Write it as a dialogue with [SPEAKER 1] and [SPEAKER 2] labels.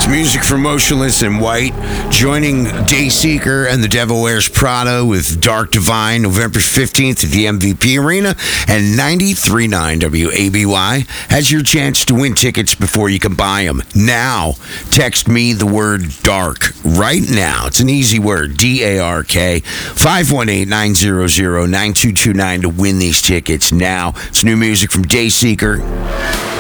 [SPEAKER 1] Music from Motionless in White, joining Dayseeker and the Devil Wears Prada with Dark Divine, November 15th at the MVP Arena, and 93.9 WABY has your chance to win tickets before you can buy them. Now, text me the word DARK right now. It's an easy word, DARK, 518-900-9229 to win these tickets now. It's new music from Dayseeker.